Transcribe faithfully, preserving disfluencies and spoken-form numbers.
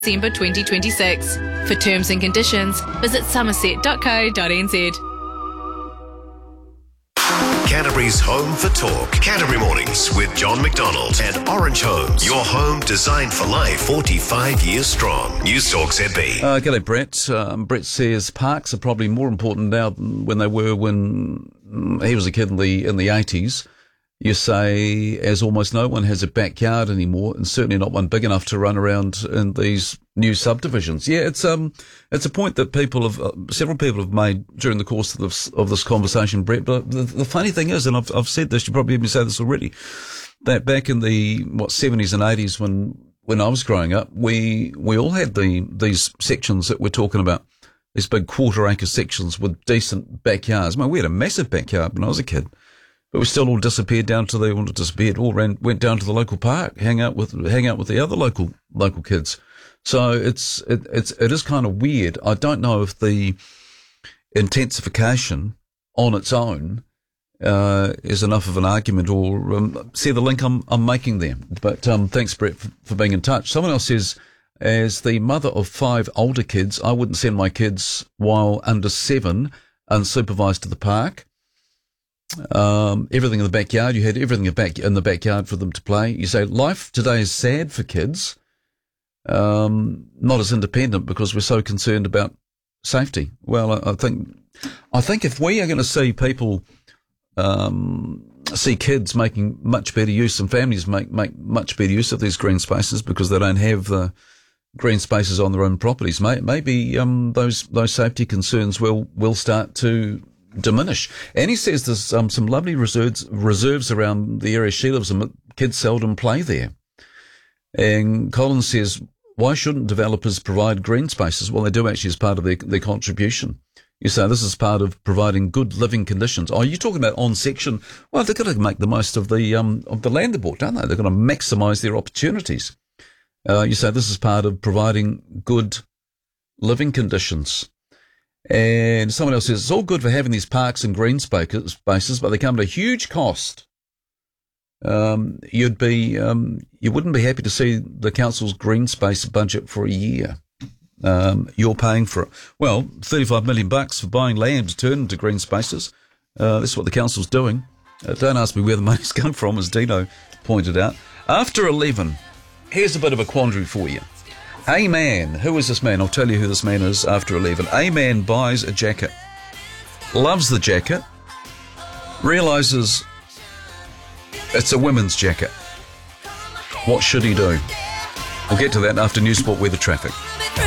December twenty twenty-six. For terms and conditions, visit somerset dot co dot n z. Canterbury's home for talk. Canterbury Mornings with John McDonald and Orange Homes. Your home designed for life, forty-five years strong. News Talk Z B. Uh, g'day, Brett. Um, Brett says parks are probably more important now than when they were when he was a kid in the in the eighties. You say, as almost no one has a backyard anymore, and certainly not one big enough to run around in these new subdivisions. Yeah, it's um, it's a point that people have, uh, several people have made during the course of this, of this conversation, Brett. But the, the funny thing is, and I've I've said this, you probably heard me say this already, that back in the what seventies and eighties when when I was growing up, we we all had the these sections that we're talking about, these big quarter acre sections with decent backyards. I mean, we had a massive backyard when I was a kid. But we still all disappeared down to the, well, not disappeared, all ran, went down to the local park, hang out with, hang out with the other local, local kids. So it's, it, it's, it is kind of weird. I don't know if the intensification on its own, uh, is enough of an argument or, um, see the link I'm, I'm making there. But, um, thanks, Brett, for, for being in touch. Someone else says, as the mother of five older kids, I wouldn't send my kids while under seven unsupervised to the park. Um, everything in the backyard. You had everything in, back, in the backyard for them to play. You say life today is sad for kids, um, not as independent because we're so concerned about safety. Well, I, I think, I think if we are going to see people, um, see kids making much better use and families make, make much better use of these green spaces because they don't have the green spaces on their own properties, may, maybe, um, those, those safety concerns will, will start to diminish. And he says there's um, some lovely reserves reserves around the area she lives in, but kids seldom play there. And Collins says, why shouldn't developers provide green spaces? Well, they do actually as part of their, their contribution. You say this is part of providing good living conditions. Oh, you're talking about on section. Well, they've got to make the most of the um, of the land they bought, don't they? They've got to maximise their opportunities. Uh, you say this is part of providing good living conditions. And someone else says, it's all good for having these parks and green spaces, but they come at a huge cost. Um, you'd be, um, you wouldn't be happy to see the council's green space budget for a year. Um, you're paying for it. Well, thirty-five million bucks for buying land to turn into green spaces. Uh, this is what the council's doing. Uh, don't ask me where the money's come from, as Dino pointed out. After eleven, here's a bit of a quandary for you. A man, who is this man? I'll tell you who this man is after eleven. A man buys a jacket, loves the jacket, realises it's a women's jacket. What should he do? We'll get to that after News Sport Weather Traffic.